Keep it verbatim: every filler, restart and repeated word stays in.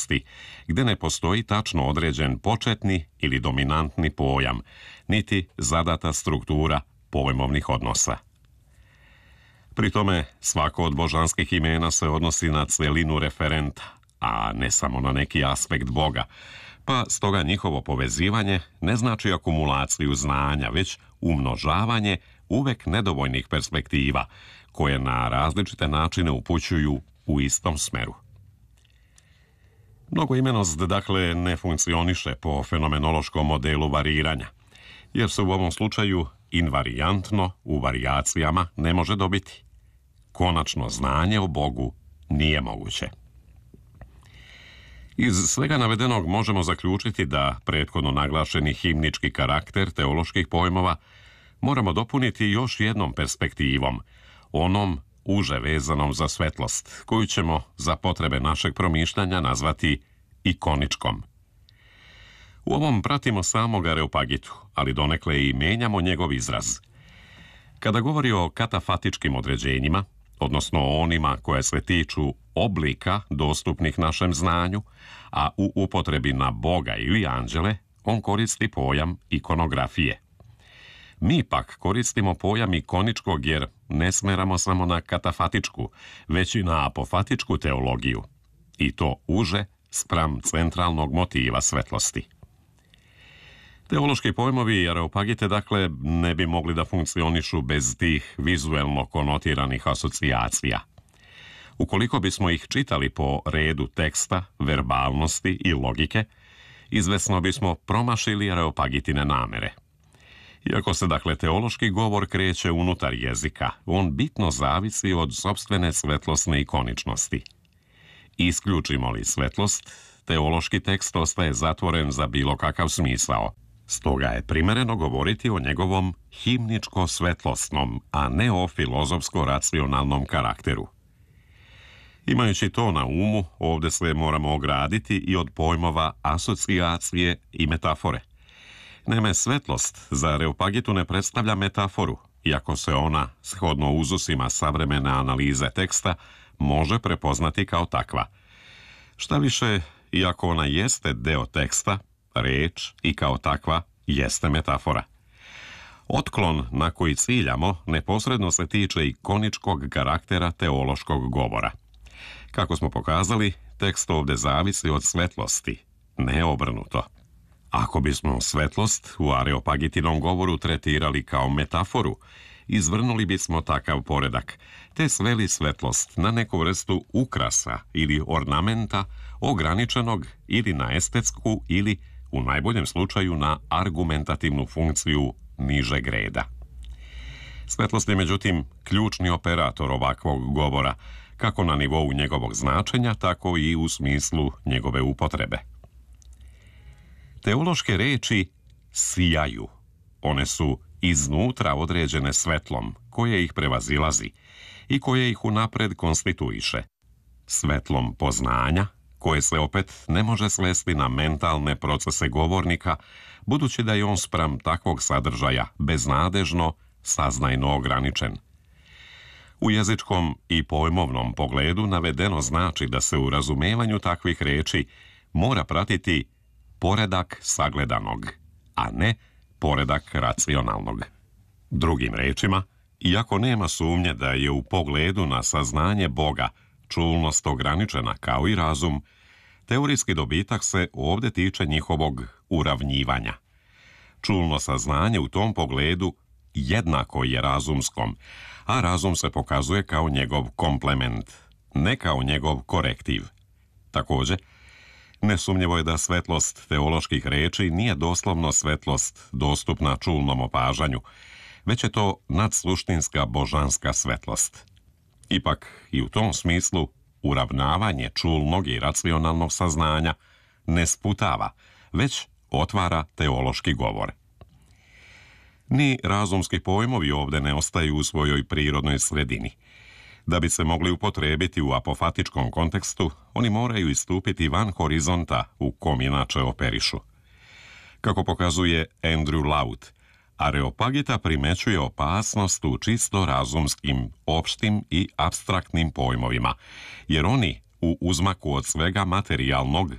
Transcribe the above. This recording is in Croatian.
svetlosti, gde ne postoji tačno određen početni ili dominantni pojam, niti zadata struktura pojmovnih odnosa. Pri tome, svako od božanskih imena se odnosi na celinu referenta, a ne samo na neki aspekt Boga, pa stoga njihovo povezivanje ne znači akumulaciju znanja, već umnožavanje uvek nedovoljnih perspektiva, koje na različite načine upućuju u istom smeru. Mnogoimenost, dakle, ne funkcioniše po fenomenološkom modelu variranja, jer se u ovom slučaju invarijantno u varijacijama ne može dobiti. Konačno znanje o Bogu nije moguće. Iz svega navedenog možemo zaključiti da prethodno naglašeni himnički karakter teoloških pojmova moramo dopuniti još jednom perspektivom, onom uže vezanom za svetlost, koju ćemo za potrebe našeg promišljanja nazvati ikoničkom. U ovom pratimo samog Areopagitu, ali donekle i menjamo njegov izraz. Kada govori o katafatičkim određenjima, odnosno onima koje se tiču oblika dostupnih našem znanju, a u upotrebi na Boga ili anđele, on koristi pojam ikonografije. Mi pak koristimo pojam ikoničkog jer ne smeramo samo na katafatičku, već i na apofatičku teologiju, i to uže spram centralnog motiva svetlosti. Teološki pojmovi Areopagite, dakle, ne bi mogli da funkcionišu bez tih vizuelno konotiranih asocijacija. Ukoliko bismo ih čitali po redu teksta, verbalnosti i logike, izvesno bismo promašili Areopagitine namere. Iako se, dakle, teološki govor kreće unutar jezika, on bitno zavisi od sopstvene svetlosne ikoničnosti. Isključimo li svetlost, teološki tekst ostaje zatvoren za bilo kakav smisao. Stoga je primereno govoriti o njegovom himničko-svetlosnom, a ne o filozofsko-racionalnom karakteru. Imajući to na umu, ovde se moramo ograditi i od pojmova asocijacije i metafore. Naime, svetlost za Areopagitu ne predstavlja metaforu, iako se ona, shodno uzusima savremene analize teksta, može prepoznati kao takva. Šta više, iako ona jeste deo teksta, reč i kao takva jeste metafora. Otklon na koji ciljamo neposredno se tiče ikoničkog karaktera teološkog govora. Kako smo pokazali, tekst ovde zavisi od svetlosti, ne obrnuto. Ako bismo svetlost u Areopagitinom govoru tretirali kao metaforu, izvrnuli bismo takav poredak, te sveli svetlost na neku vrstu ukrasa ili ornamenta ograničenog ili na estetsku ili, u najboljem slučaju, na argumentativnu funkciju nižeg reda. Svetlost je, međutim, ključni operator ovakvog govora, kako na nivou njegovog značenja, tako i u smislu njegove upotrebe. Teološke reči sijaju. One su iznutra određene svetlom, koje ih prevazilazi i koje ih unapred konstituiše. Svetlom poznanja, koje se opet ne može svesti na mentalne procese govornika, budući da je on spram takvog sadržaja beznadežno, saznajno ograničen. U jezičkom i pojmovnom pogledu navedeno znači da se u razumevanju takvih reči mora pratiti poredak sagledanog, a ne poredak racionalnog. Drugim rečima, iako nema sumnje da je u pogledu na saznanje Boga čulnost ograničena kao i razum, teorijski dobitak se ovde tiče njihovog uravnjivanja. Čulno saznanje u tom pogledu jednako je razumskom, a razum se pokazuje kao njegov komplement, ne kao njegov korektiv. Takođe, nesumnjivo je da svetlost teoloških reči nije doslovno svetlost dostupna čulnom opažanju, već je to nadsluštinska božanska svetlost. Ipak, i u tom smislu, uravnavanje čulnog i racionalnog saznanja ne sputava, već otvara teološki govor. Ni razumski pojmovi ovde ne ostaju u svojoj prirodnoj sredini. Da bi se mogli upotrebiti u apofatičkom kontekstu, oni moraju istupiti van horizonta u kom inače operišu. Kako pokazuje Andrew Laut, Areopagita primećuje opasnost u čisto razumskim, opštim i apstraktnim pojmovima, jer oni, u uzmaku od svega materijalnog